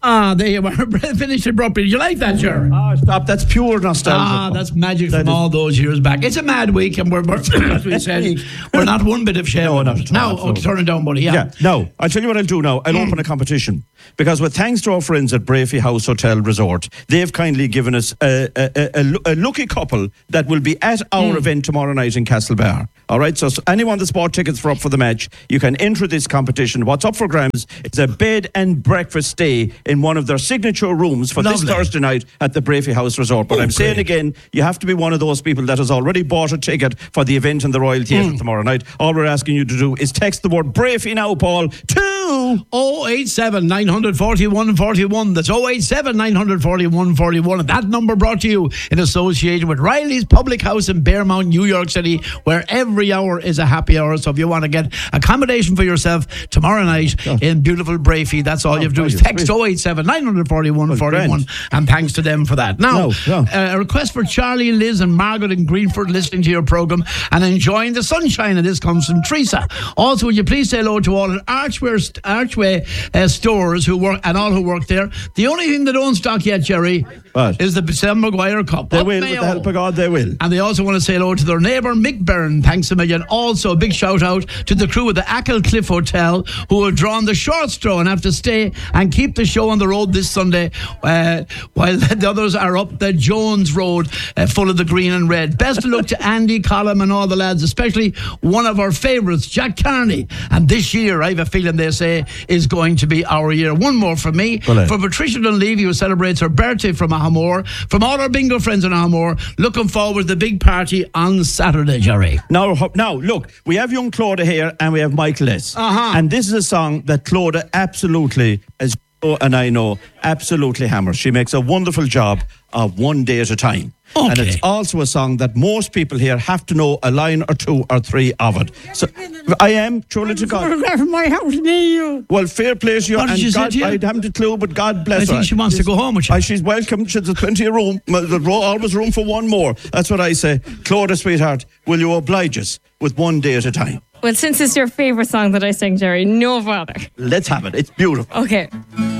There you were. Finished abruptly. Did you like that, Ger? Stop. That's pure nostalgia. That's magic from all those years back. It's a mad week, and we're as we said, we're not one bit of shame. No, not at all. Now, turn it down, buddy. Yeah. No, I'll tell you what I'll do now. I'll open a competition. Because with thanks to our friends at Brafey House Hotel Resort, they've kindly given us a lucky couple that will be at our event tomorrow night in Castlebar. All right, so anyone that's bought tickets for up for the match, you can enter this competition. What's up for grabs? It's a bed and breakfast stay in one of their signature rooms for this Thursday night at the Brafey House Resort. But I'm saying again, you have to be one of those people that has already bought a ticket for the event in the Royal Theatre tomorrow night. All we're asking you to do is text the word Brafey now, Paul, to 087 941 41. That's 087 941 41. And that number brought to you in association with Riley's Public House in Bearmount, New York City, where every hour is a happy hour. So if you want to get accommodation for yourself tomorrow night in beautiful Brafey, that's all you have to do is text 087 941 41. And thanks to them for that. Now, a request for Charlie, Liz and Margaret in Greenford listening to your programme and enjoying the sunshine. And this comes from Teresa. Also, would you please say hello to all at Archway stores who work and all who work there. The only thing they don't stock yet, Jerry, is the Sam Maguire Cup. They will, with the help of God, they will. And they also want to say hello to their neighbour Mick Byrne. Thanks a million. Also, a big shout out to the crew at the Achill Cliff Hotel who have drawn the short straw and have to stay and keep the show on the road this Sunday while the others are up the Jones Road full of the green and red. Best of luck to Andy, Colin and all the lads, especially one of our favourites, Jack Carney. And this year, I have a feeling they say, is going to be our year. One more from me. For Patricia Dunleavy, who celebrates her birthday from Ahamore. From all our bingo friends in Ahamore, looking forward to the big party on Saturday, Jerry. Now, look, we have young Clodagh here and we have Michael S. And this is a song that Clodagh absolutely, as you know and I know, absolutely hammers. She makes a wonderful job of One Day at a Time. Okay. And it's also a song that most people here have to know a line or two or three of it. So I am, truly to God. From my house near you. Well, fair play to you. What did she say to you? I haven't a clue, but God bless her. I think she wants to go home with you. She's welcome. She's plenty of room. There's always room for one more. That's what I say. Clodagh, sweetheart, will you oblige us with One Day at a Time? Well, since it's your favourite song that I sing, Jerry, no bother. Let's have it. It's beautiful. Okay.